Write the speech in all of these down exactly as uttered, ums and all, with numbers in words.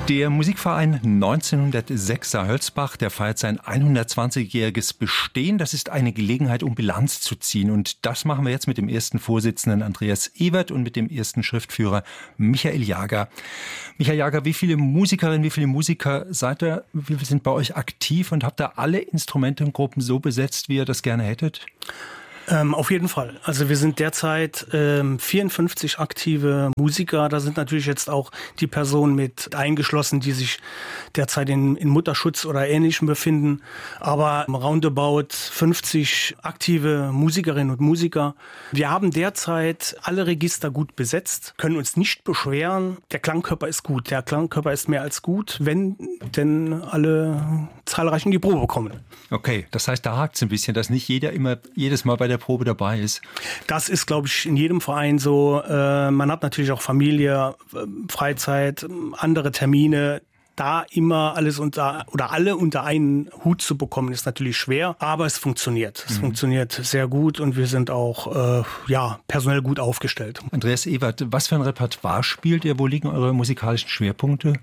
Der Musikverein neunzehnhundertsechs Saar-Hölzbach, der feiert sein hundertzwanzigjähriges Bestehen. Das ist eine Gelegenheit, um Bilanz zu ziehen. Und das machen wir jetzt mit dem ersten Vorsitzenden Andreas Ewert und mit dem ersten Schriftführer Michael Jager. Michael Jager, wie viele Musikerinnen, wie viele Musiker seid ihr? Wie viele sind bei euch aktiv und habt ihr alle Instrumentengruppen so besetzt, wie ihr das gerne hättet? Ähm, auf jeden Fall. Also wir sind derzeit ähm, vierundfünfzig aktive Musiker. Da sind natürlich jetzt auch die Personen mit eingeschlossen, die sich derzeit in, in Mutterschutz oder Ähnlichem befinden. Aber roundabout fünfzig aktive Musikerinnen und Musiker. Wir haben derzeit alle Register gut besetzt, können uns nicht beschweren. Der Klangkörper ist gut. Der Klangkörper ist mehr als gut, wenn denn alle zahlreich in die Probe kommen. Okay, das heißt, da hakt es ein bisschen, dass nicht jeder immer jedes Mal bei der Probe dabei ist. Das ist, glaube ich, in jedem Verein so. Äh, man hat natürlich auch Familie, äh, Freizeit, andere Termine. Da immer alles unter oder alle unter einen Hut zu bekommen, ist natürlich schwer, aber es funktioniert. Es mhm. funktioniert sehr gut und wir sind auch äh, ja, personell gut aufgestellt. Andreas Ewert, was für ein Repertoire spielt ihr? Wo liegen eure musikalischen Schwerpunkte?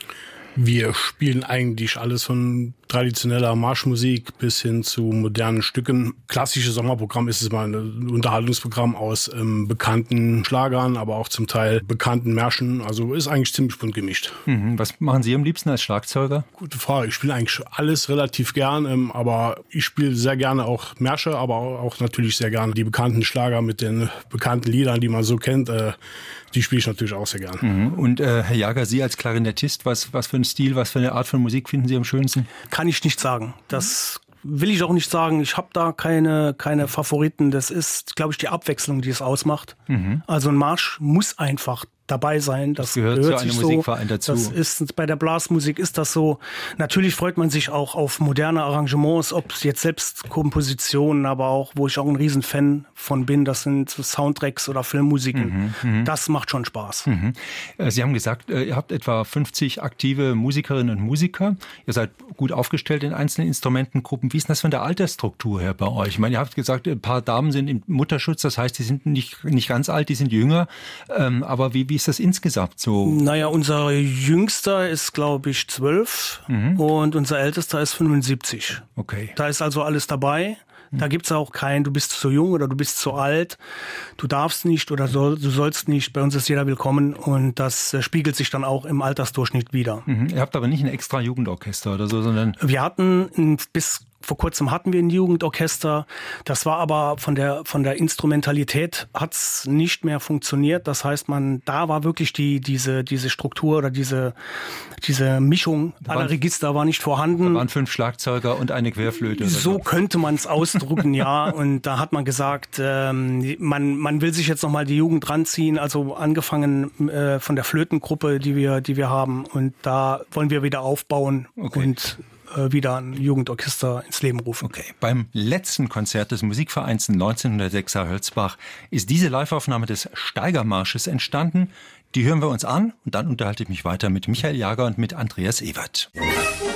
Wir spielen eigentlich alles von traditioneller Marschmusik bis hin zu modernen Stücken. Klassisches Sommerprogramm ist es mal ein Unterhaltungsprogramm aus ähm, bekannten Schlagern, aber auch zum Teil bekannten Märschen. Also ist eigentlich ziemlich bunt gemischt. Mhm. Was machen Sie am liebsten als Schlagzeuger? Gute Frage. Ich spiele eigentlich alles relativ gern, ähm, aber ich spiele sehr gerne auch Märsche, aber auch, auch natürlich sehr gerne die bekannten Schlager mit den bekannten Liedern, die man so kennt. Äh, die spiele ich natürlich auch sehr gern. Mhm. Und äh, Herr Jager, Sie als Klarinettist, was, was für einen Stil, was für eine Art von Musik finden Sie am schönsten? Kann ich nicht sagen. Das will ich auch nicht sagen. Ich habe da keine, keine Favoriten. Das ist, glaube ich, die Abwechslung, die es ausmacht. Mhm. Also ein Marsch muss einfach dabei sein. Das, das gehört, gehört zu einem Musikverein dazu. Das ist, bei der Blasmusik ist das so. Natürlich freut man sich auch auf moderne Arrangements, ob es jetzt selbst Kompositionen, aber auch, wo ich auch ein Riesenfan von bin, das sind Soundtracks oder Filmmusiken. Mhm, das macht schon Spaß. Mhm. Sie haben gesagt, ihr habt etwa fünfzig aktive Musikerinnen und Musiker. Ihr seid gut aufgestellt in einzelnen Instrumentengruppen. Wie ist das von der Altersstruktur her bei euch? Ich meine, ihr habt gesagt, ein paar Damen sind im Mutterschutz, das heißt, die sind nicht, nicht ganz alt, die sind jünger. Ähm, aber wie, wie ist das insgesamt so? Naja, unser Jüngster ist, glaube ich, zwölf mhm. und unser Ältester ist fünfundsiebzig. Okay. Da ist also alles dabei. Da gibt's auch kein, du bist zu jung oder du bist zu alt, du darfst nicht oder soll, du sollst nicht. Bei uns ist jeder willkommen und das äh, spiegelt sich dann auch im Altersdurchschnitt wider. Mhm. Ihr habt aber nicht ein extra Jugendorchester oder so, sondern... Wir hatten bis... Vor kurzem hatten wir ein Jugendorchester. Das war aber von der von der Instrumentalität hat's nicht mehr funktioniert. Das heißt, man da war wirklich die diese diese Struktur oder diese diese Mischung da aller waren, Register war nicht vorhanden. Da waren fünf Schlagzeuger und eine Querflöte. So, so könnte man es ausdrücken, ja. Und da hat man gesagt, ähm, man man will sich jetzt noch mal die Jugend ranziehen. Also angefangen äh, von der Flötengruppe, die wir die wir haben. Und da wollen wir wieder aufbauen okay. und wieder ein Jugendorchester ins Leben rufen. Okay. Beim letzten Konzert des Musikvereins neunzehnhundertsechs Saar-Hölzbach ist diese Liveaufnahme des Steigermarsches entstanden. Die hören wir uns an und dann unterhalte ich mich weiter mit Michael Jager und mit Andreas Ewert.